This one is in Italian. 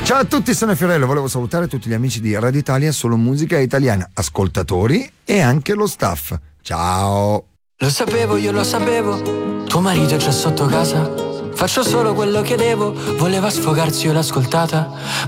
Ciao a tutti, sono Fiorello, volevo salutare tutti gli amici di Radio Italia, solo musica italiana, ascoltatori e anche lo staff. Ciao! Lo sapevo, io lo sapevo, tuo marito è già sotto casa. Faccio solo quello che devo, voleva sfogarsi, io l'ho ascoltata,